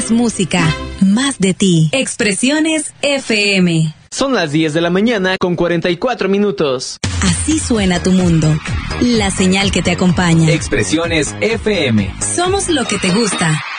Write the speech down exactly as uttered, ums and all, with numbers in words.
Más música, más de ti. Expresiones F M. Son las diez de la mañana con cuarenta y cuatro minutos. Así suena tu mundo. La señal que te acompaña. Expresiones F M. Somos lo que te gusta.